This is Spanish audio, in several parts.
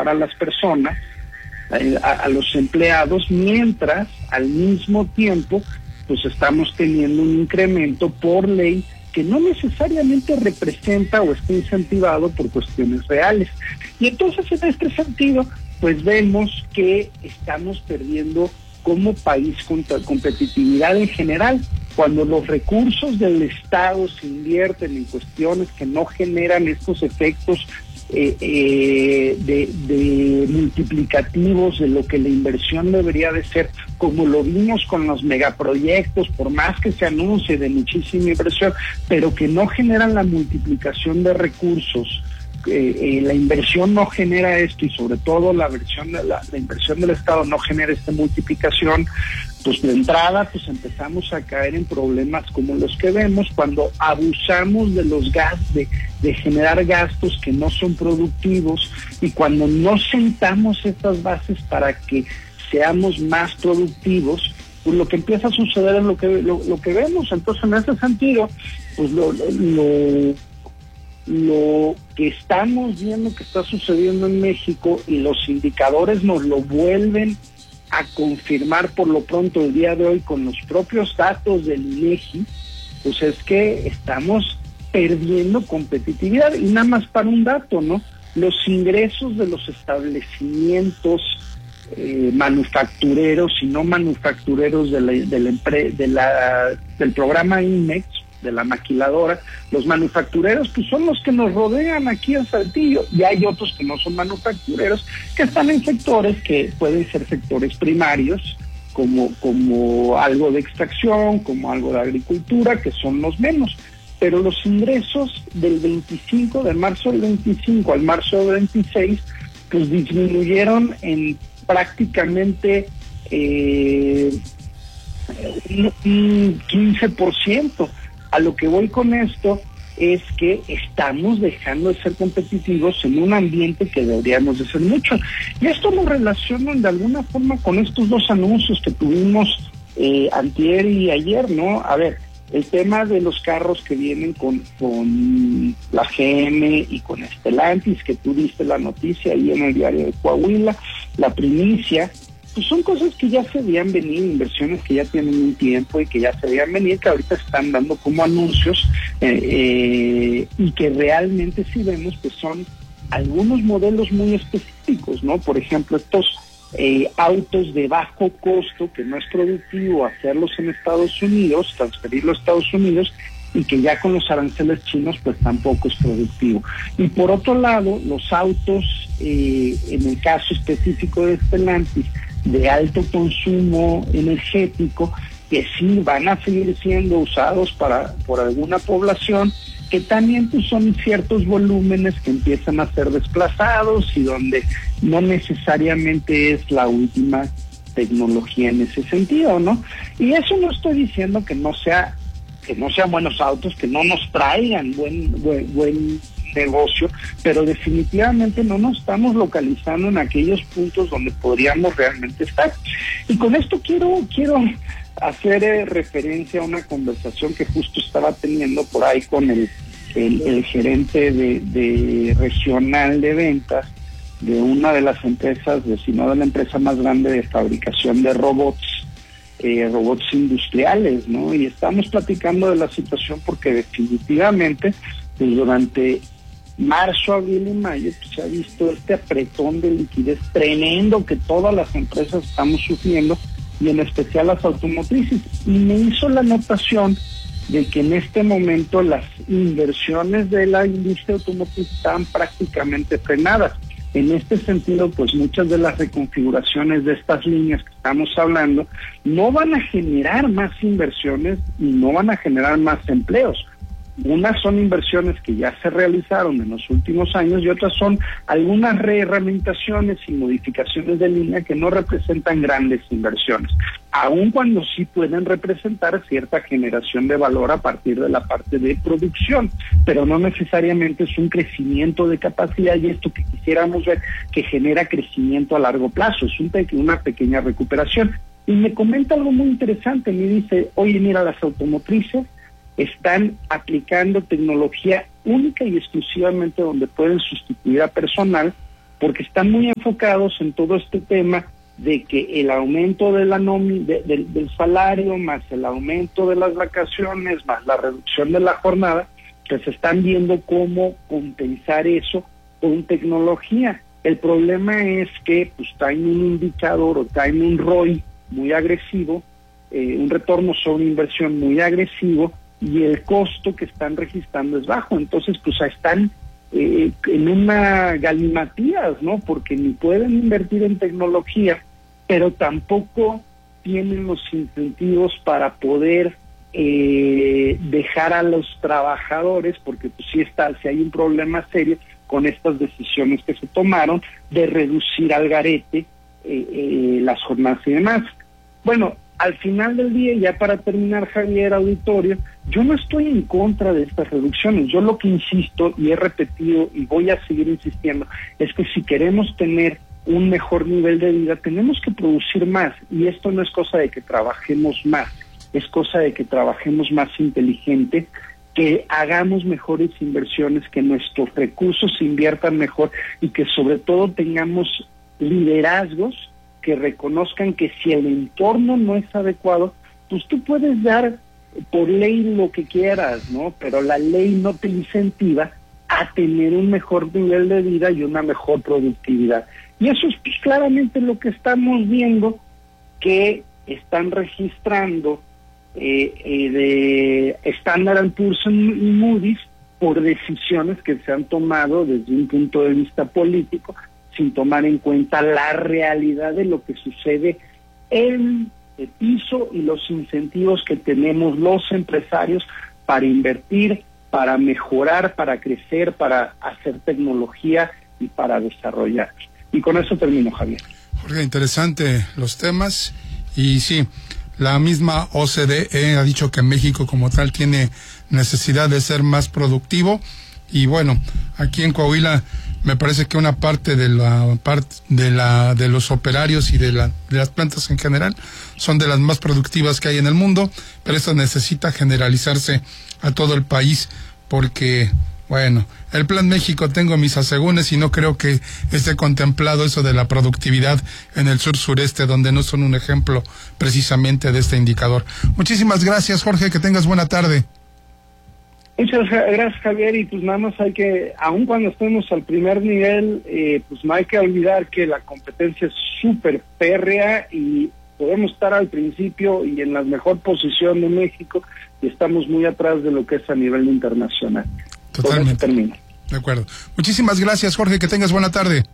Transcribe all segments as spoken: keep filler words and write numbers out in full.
para las personas, a, a los empleados, mientras al mismo tiempo pues estamos teniendo un incremento por ley que no necesariamente representa o está incentivado por cuestiones reales. Y entonces en este sentido pues vemos que estamos perdiendo como país contra competitividad en general, cuando los recursos del Estado se invierten en cuestiones que no generan estos efectos eh, eh, de, de multiplicativos de lo que la inversión debería de ser, como lo vimos con los megaproyectos, por más que se anuncie de muchísima inversión, pero que no generan la multiplicación de recursos. Eh, eh, la inversión no genera esto, y sobre todo la, versión de la, la inversión del Estado no genera esta multiplicación, pues de entrada pues empezamos a caer en problemas como los que vemos cuando abusamos de los gastos, de, de generar gastos que no son productivos, y cuando no sentamos estas bases para que seamos más productivos, pues lo que empieza a suceder es lo que lo, lo que vemos. Entonces en ese sentido pues lo, lo Lo que estamos viendo que está sucediendo en México, y los indicadores nos lo vuelven a confirmar por lo pronto el día de hoy con los propios datos del INEGI, pues es que estamos perdiendo competitividad. Y nada más para un dato, ¿no? Los ingresos de los establecimientos eh, manufactureros y no manufactureros de la, de la empre, de la, del programa INMEX, de la maquiladora, los manufactureros pues son los que nos rodean aquí en Saltillo, y hay otros que no son manufactureros, que están en sectores que pueden ser sectores primarios, como, como algo de extracción, como algo de agricultura, que son los menos. Pero los ingresos del veinticinco, de marzo del veinticinco al marzo del veintiséis, pues disminuyeron en prácticamente eh, un quince por ciento. A lo que voy con esto es que estamos dejando de ser competitivos en un ambiente que deberíamos de ser mucho. Y esto lo relacionan de alguna forma con estos dos anuncios que tuvimos eh, antier y ayer, ¿no? A ver, el tema de los carros que vienen con, con la G M y con Stellantis, que tú diste la noticia ahí en el diario de Coahuila, la primicia, pues son cosas que ya se veían venir, inversiones que ya tienen un tiempo y que ya se veían venir, que ahorita están dando como anuncios eh, eh, y que realmente sí vemos que son algunos modelos muy específicos, ¿no? Por ejemplo, estos eh, autos de bajo costo, que no es productivo hacerlos en Estados Unidos, transferirlos a Estados Unidos, y que ya con los aranceles chinos pues tampoco es productivo. Y por otro lado, los autos, eh, en el caso específico de Stellantis, de alto consumo energético, que sí van a seguir siendo usados para por alguna población, que también pues son ciertos volúmenes que empiezan a ser desplazados y donde no necesariamente es la última tecnología en ese sentido, ¿no? Y eso no estoy diciendo que no sea que no sean buenos autos, que no nos traigan buen buen, buen negocio, pero definitivamente no nos estamos localizando en aquellos puntos donde podríamos realmente estar. Y con esto quiero quiero hacer eh, referencia a una conversación que justo estaba teniendo por ahí con el, el, el gerente de, de regional de ventas de una de las empresas, de, si no de la empresa más grande de fabricación de robots, eh, robots industriales, ¿no? Y estamos platicando de la situación porque definitivamente pues, durante marzo, abril y mayo pues, se ha visto este apretón de liquidez tremendo que todas las empresas estamos sufriendo, y en especial las automotrices. Y me hizo la anotación de que en este momento las inversiones de la industria automotriz están prácticamente frenadas. En este sentido, pues muchas de las reconfiguraciones de estas líneas que estamos hablando no van a generar más inversiones y no van a generar más empleos. Unas son inversiones que ya se realizaron en los últimos años y otras son algunas reherramientaciones y modificaciones de línea que no representan grandes inversiones, aun cuando sí pueden representar cierta generación de valor a partir de la parte de producción, pero no necesariamente es un crecimiento de capacidad, y esto que quisiéramos ver que genera crecimiento a largo plazo, es un pe- una pequeña recuperación. Y me comenta algo muy interesante, me dice, oye, mira, las automotrices están aplicando tecnología única y exclusivamente donde pueden sustituir a personal, porque están muy enfocados en todo este tema de que el aumento de la nomi- de, de, del salario, más el aumento de las vacaciones, más la reducción de la jornada, pues están viendo cómo compensar eso con tecnología. El problema es que pues traen un indicador o traen un R O I muy agresivo, eh, un retorno sobre inversión muy agresivo, y el costo que están registrando es bajo. Entonces pues están eh, en una galimatías, ¿no? Porque ni pueden invertir en tecnología, pero tampoco tienen los incentivos para poder eh, dejar a los trabajadores, porque pues sí está, si hay un problema serio con estas decisiones que se tomaron de reducir al garete eh, eh, las jornadas y demás. Bueno, al final del día, ya para terminar, Javier, auditorio, yo no estoy en contra de estas reducciones. Yo lo que insisto, y he repetido y voy a seguir insistiendo, es que si queremos tener un mejor nivel de vida, tenemos que producir más, y esto no es cosa de que trabajemos más, es cosa de que trabajemos más inteligente, que hagamos mejores inversiones, que nuestros recursos se inviertan mejor y que sobre todo tengamos liderazgos que reconozcan que si el entorno no es adecuado, pues tú puedes dar por ley lo que quieras, ¿no? Pero la ley no te incentiva a tener un mejor nivel de vida y una mejor productividad. Y eso es pues, claramente lo que estamos viendo, que están registrando eh, eh, de Standard and Poor's y Moody's por decisiones que se han tomado desde un punto de vista político, sin tomar en cuenta la realidad de lo que sucede en el piso y los incentivos que tenemos los empresarios para invertir, para mejorar, para crecer, para hacer tecnología y para desarrollar. Y con eso termino, Javier. Jorge, interesante los temas. Y sí, la misma O C D E ha dicho que México como tal tiene necesidad de ser más productivo. Y bueno, aquí en Coahuila me parece que una parte de la parte de la de los operarios y de la de las plantas en general son de las más productivas que hay en el mundo, pero esto necesita generalizarse a todo el país, porque bueno, el Plan México tengo mis asegúnes y no creo que esté contemplado eso de la productividad en el sur sureste, donde no son un ejemplo precisamente de este indicador. Muchísimas gracias, Jorge, que tengas buena tarde. Muchas gracias, Javier, y pues nada más hay que, aun cuando estemos al primer nivel, eh, pues no hay que olvidar que la competencia es súper férrea y podemos estar al principio y en la mejor posición de México y estamos muy atrás de lo que es a nivel internacional. Totalmente. De acuerdo. Muchísimas gracias, Jorge, que tengas buena tarde.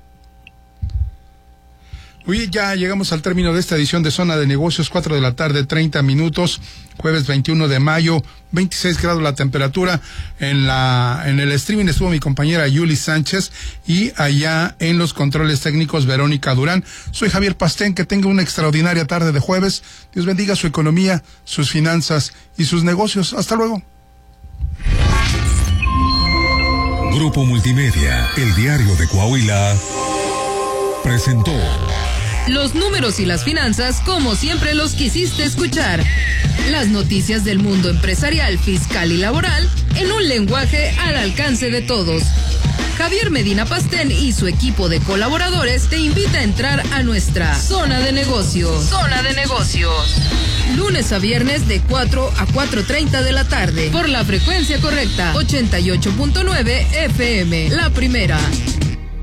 Hoy ya llegamos al término de esta edición de Zona de Negocios, cuatro de la tarde, treinta minutos, jueves veintiuno de mayo, veintiséis grados la temperatura. En la en el streaming estuvo mi compañera Yuli Sánchez y allá en los controles técnicos Verónica Durán. Soy Javier Pastén, que tenga una extraordinaria tarde de jueves. Dios bendiga su economía, sus finanzas y sus negocios. Hasta luego. Grupo Multimedia, el diario de Coahuila, presentó los números y las finanzas como siempre los quisiste escuchar. Las noticias del mundo empresarial, fiscal y laboral en un lenguaje al alcance de todos. Javier Medina Pastén y su equipo de colaboradores te invita a entrar a nuestra Zona de Negocios. Zona de Negocios. Lunes a viernes de cuatro a cuatro treinta de la tarde por la frecuencia correcta ochenta y ocho punto nueve F M, la primera.